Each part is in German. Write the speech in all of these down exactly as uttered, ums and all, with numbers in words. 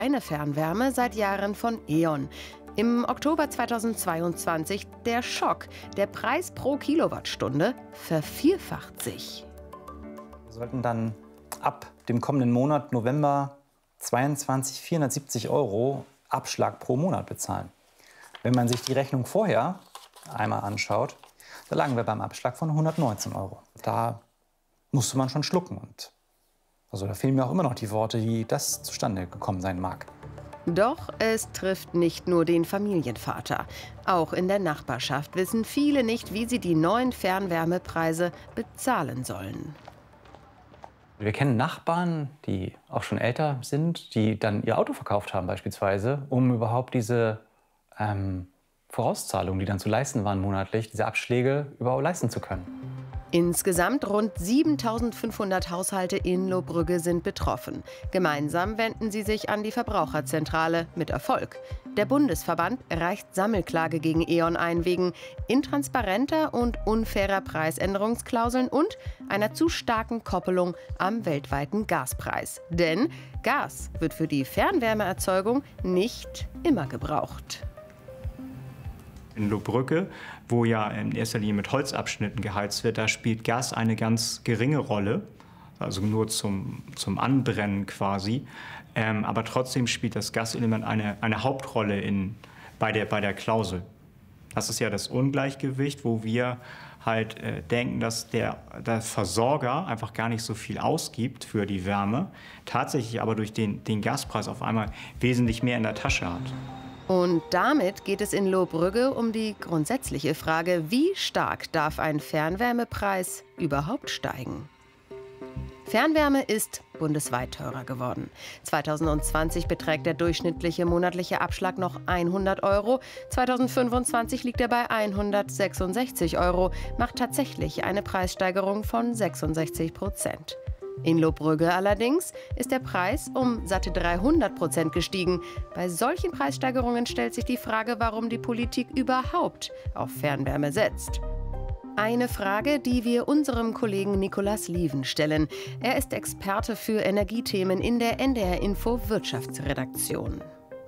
Eine Fernwärme seit Jahren von E.ON. Im Oktober zweitausendzweiundzwanzig der Schock. Der Preis pro Kilowattstunde vervierfacht sich. Wir sollten dann ab dem kommenden Monat November zweiundzwanzig vierhundertsiebzig Euro Abschlag pro Monat bezahlen. Wenn man sich die Rechnung vorher einmal anschaut, da lagen wir beim Abschlag von hundertneunzehn Euro. Da musste man schon schlucken. Und also da fehlen mir auch immer noch die Worte, wie das zustande gekommen sein mag. Doch es trifft nicht nur den Familienvater. Auch in der Nachbarschaft wissen viele nicht, wie sie die neuen Fernwärmepreise bezahlen sollen. Wir kennen Nachbarn, die auch schon älter sind, die dann ihr Auto verkauft haben beispielsweise, um überhaupt diese ähm, Vorauszahlungen, die dann zu leisten waren monatlich, diese Abschläge überhaupt leisten zu können. Insgesamt rund siebentausendfünfhundert Haushalte in Lohbrügge sind betroffen. Gemeinsam wenden sie sich an die Verbraucherzentrale mit Erfolg. Der Bundesverband reicht Sammelklage gegen E.ON ein wegen intransparenter und unfairer Preisänderungsklauseln und einer zu starken Koppelung am weltweiten Gaspreis. Denn Gas wird für die Fernwärmeerzeugung nicht immer gebraucht. In Lohbrügge, wo ja in erster Linie mit Holzabschnitten geheizt wird, da spielt Gas eine ganz geringe Rolle, also nur zum, zum Anbrennen quasi. Ähm, aber trotzdem spielt das Gaselement eine, eine Hauptrolle in, bei, der, bei der Klausel. Das ist ja das Ungleichgewicht, wo wir halt äh, denken, dass der, der Versorger einfach gar nicht so viel ausgibt für die Wärme, tatsächlich aber durch den, den Gaspreis auf einmal wesentlich mehr in der Tasche hat. Und damit geht es in Lohbrügge um die grundsätzliche Frage, wie stark darf ein Fernwärmepreis überhaupt steigen? Fernwärme ist bundesweit teurer geworden. zweitausendzwanzig beträgt der durchschnittliche monatliche Abschlag noch hundert Euro. zweitausendfünfundzwanzig liegt er bei hundertsechsundsechzig Euro, macht tatsächlich eine Preissteigerung von sechsundsechzig Prozent. In Lohbrügge allerdings ist der Preis um satte dreihundert Prozent gestiegen. Bei solchen Preissteigerungen stellt sich die Frage, warum die Politik überhaupt auf Fernwärme setzt. Eine Frage, die wir unserem Kollegen Nicolas Lieven stellen. Er ist Experte für Energiethemen in der N D R Info Wirtschaftsredaktion.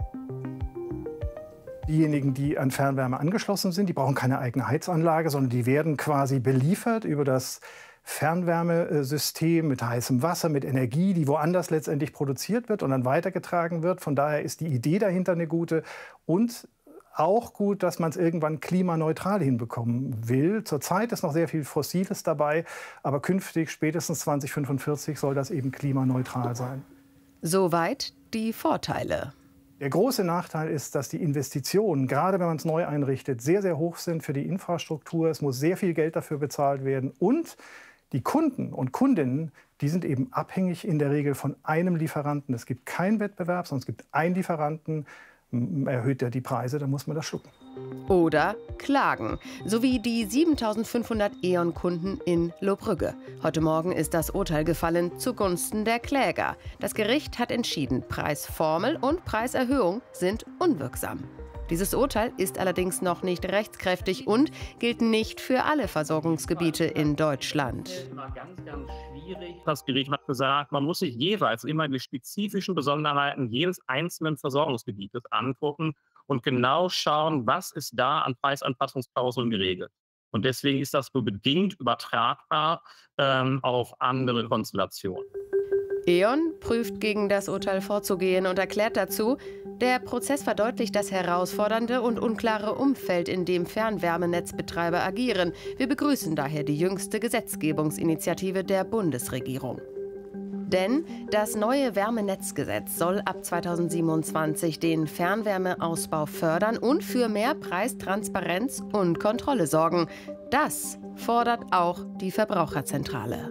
Diejenigen, die an Fernwärme angeschlossen sind, die brauchen keine eigene Heizanlage, sondern die werden quasi beliefert über das Fernwärmesystem mit heißem Wasser, mit Energie, die woanders letztendlich produziert wird und dann weitergetragen wird. Von daher ist die Idee dahinter eine gute und auch gut, dass man es irgendwann klimaneutral hinbekommen will. Zurzeit ist noch sehr viel Fossiles dabei, aber künftig, spätestens zweitausendfünfundvierzig, soll das eben klimaneutral sein. Soweit die Vorteile. Der große Nachteil ist, dass die Investitionen, gerade wenn man es neu einrichtet, sehr, sehr hoch sind für die Infrastruktur. Es muss sehr viel Geld dafür bezahlt werden und die Kunden und Kundinnen, die sind eben abhängig in der Regel von einem Lieferanten. Es gibt keinen Wettbewerb, sondern es gibt einen Lieferanten. Erhöht er die Preise, dann muss man das schlucken. Oder klagen, so wie die siebentausendfünfhundert E.ON-Kunden in Lohbrügge. Heute Morgen ist das Urteil gefallen zugunsten der Kläger. Das Gericht hat entschieden, Preisformel und Preiserhöhung sind unwirksam. Dieses Urteil ist allerdings noch nicht rechtskräftig und gilt nicht für alle Versorgungsgebiete in Deutschland. Das Gericht hat gesagt, man muss sich jeweils immer die spezifischen Besonderheiten jedes einzelnen Versorgungsgebietes angucken und genau schauen, was ist da an Preisanpassungsklauseln geregelt. Und deswegen ist das nur bedingt übertragbar ähm, auf andere Konstellationen. E.ON prüft gegen das Urteil vorzugehen und erklärt dazu, der Prozess verdeutlicht das herausfordernde und unklare Umfeld, in dem Fernwärmenetzbetreiber agieren. Wir begrüßen daher die jüngste Gesetzgebungsinitiative der Bundesregierung. Denn das neue Wärmenetzgesetz soll ab zweitausendsiebenundzwanzig den Fernwärmeausbau fördern und für mehr Preistransparenz und Kontrolle sorgen. Das fordert auch die Verbraucherzentrale.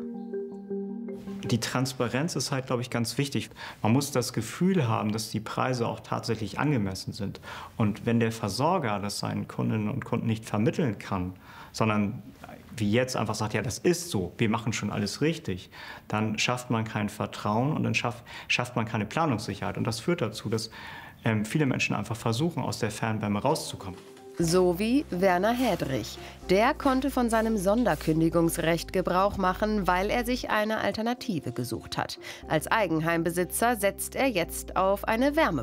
Die Transparenz ist halt, glaube ich, ganz wichtig. Man muss das Gefühl haben, dass die Preise auch tatsächlich angemessen sind. Und wenn der Versorger das seinen Kundinnen und Kunden nicht vermitteln kann, sondern wie jetzt einfach sagt, ja, das ist so, wir machen schon alles richtig, dann schafft man kein Vertrauen und dann schafft, schafft man keine Planungssicherheit. Und das führt dazu, dass ähm, viele Menschen einfach versuchen, aus der Fernwärme rauszukommen. So wie Werner Hädrich. Der konnte von seinem Sonderkündigungsrecht Gebrauch machen, weil er sich eine Alternative gesucht hat. Als Eigenheimbesitzer setzt er jetzt auf eine Wärmepumpe.